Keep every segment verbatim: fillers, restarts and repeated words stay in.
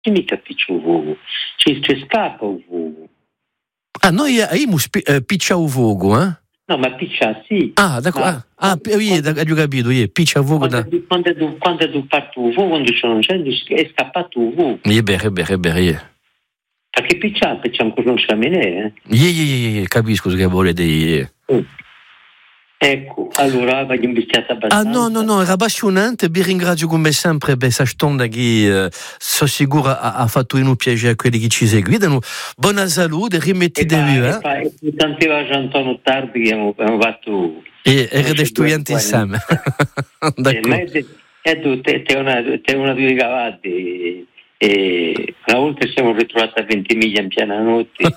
Chi mica piccia un vogo? Ci, ci scappa un vogo. Ah, noi abbiamo eh, piccia un vogo, eh? No, ma piccia sì. Ah, d'accordo. Ma, ah, ah io ho capito, io piccia un vogo. Quando, da... quando, tu, quando tu parti un vogo, quando c'è un incendio, è scappato un vogo. È vero, è vero, è vero. Perché piccia, piccia ancora non c'è eh? Ie, ie, ie, capisco che volete dire. Mm. Ecco, allora voglio investiare abbastanza. Ah no, no, no, era appassionante, vi ringrazio come sempre per questa stonda che eh, sono sicuro ha, ha fatto un piacere a quelli che ci seguono. Buona salute, rimettetevi. E fa, eh? E tanti Antonio tardi che abbiamo, abbiamo fatto... E erano studenti insieme. D'accordo. È una, è una due cavate e una volta siamo ritrovati a venti miglia in piena notte.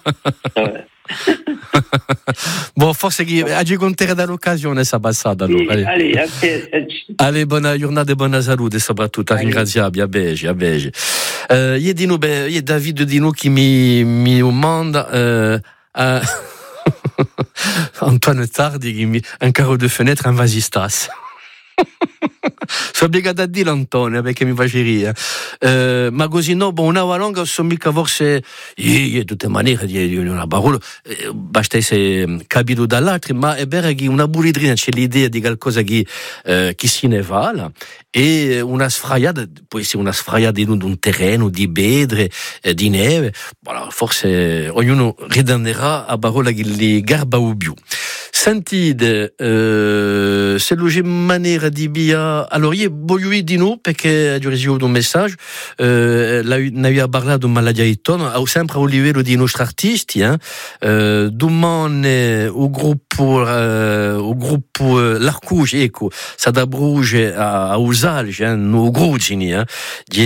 Boh, forse che oggi conterà dall'occasione sta passata allora. Sì, allora, allora, buona giornata e buona salute soprattutto, ringraziabili, a bege, a bege. Uh, io di noi, io David di noi che mi, mi manda uh, uh, Antoine Tardi che mi un carreau de fenêtre in vasistas. Sono obbligato a dire Antonio perché mi face ridere, eh, ma così no, bon, una valanga sono mica forse di tutte maniere di una parola eh, basta essere capito dall'altro, ma è vero che una buridrina c'è l'idea di qualcosa che, eh, che si ne va e una sfraiata può essere una sfraiata di un terreno di bedre, eh, di neve, voilà, forse ognuno ridannerà a parola che li garba o più. Sentite, eh, se lo maniera di via, allora io voglio dire noi perché ho ricevuto un messaggio, eh, ne abbiamo parlato di malattia di tonno, sempre a livello di nostri artisti, eh, eh, domani o gruppo, eh, o gruppo eh, l'Arcouge, ecco, sa da Bruges a, a Usalge, eh, no Grugini, eh, di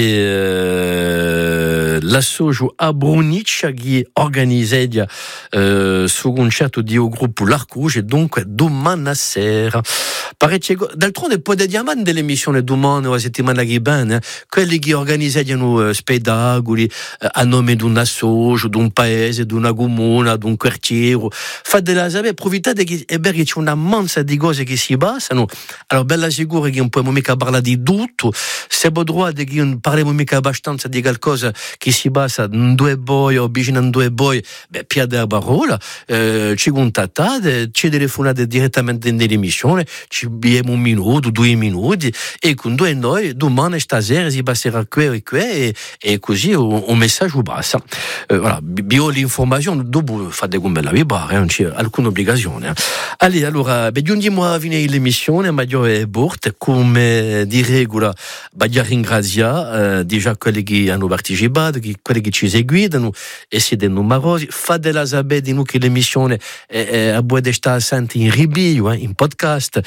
eh, l'associo a Brunic che organizza eh, su concerto di o gruppo l'Arcouge, dunque domani sera. Parecchio, d'altronde poi diamante dell'emissione domani o la settimana che viene, eh, quelli che organizzano eh, spettacoli eh, a nome di un associo, di un paese, di una comune, di un quartiere, fate la sapere, approfittate che è vero che c'è una mansa di cose che si passano, allora bella sicura che non possiamo mica parlare di tutto, se potrò che non parliamo mica abbastanza di qualcosa che si passa in due boi o vicino a due boi, beh, piade la parola, eh, ci contattate, ci telefonate direttamente nell'emissione, ci abbiamo un minuto, due minuti e con due noi domani stasera si passerà qui e qui e, e così un, un messaggio basta. Eh, voilà, bio l'informazione dopo fate come la vibrare, non c'è alcuna obbligazione. Allora, allora vediamo a finire l'emissione, ma io è borte come di regola, voglio ringraziare eh, già quelli che hanno partecipato, quelli che ci seguono e siete numerosi, fate la sapere di noi che l'emissione è, è a buona sta sempre in ribio, eh, in podcast,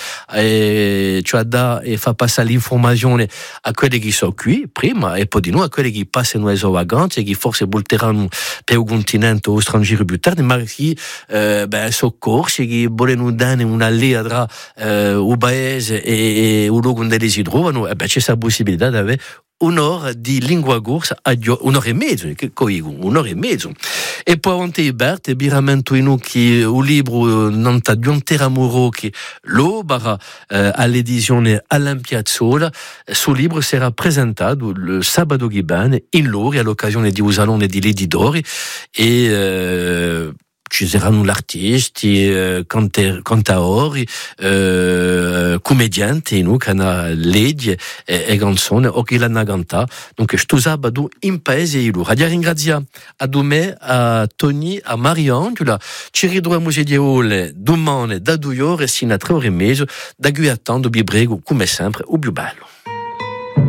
e cioè da e fa passare l'informazione a quelli che sono qui prima e poi di noi a quelli che passano le vacanze e che forse volteranno per il continente o stranieri più tardi, ma che eh, beh, soccorsi che vogliono dare una linea tra eh, il paese e, e il luogo dove si trovano, e beh, c'è questa possibilità di avere un'ora di lingua corsa, un'ora e mezzo, che un'ora e mezzo. E poi avanti i Bert, e biramento in che un libro non ta Giuntera Muro che lo barra eh, all'edizione Alain Piazzolla, suo libro sarà presentato il sabato che viene in Lori all'occasione di un salone di l'editore e eh, ci saranno artisti, eh, cantatori, eh, commedianti, no, che hanno legge e, e canzoni, o che l'hanno cantato. Donc, sto sabato in paese e loro. Radio ringrazia a me, a Tony, a Mariangela. Ci ritroviamo di ore domani da due ore sino a tre ore e mezzo, da cui attendo vi prego, come sempre, o più bello.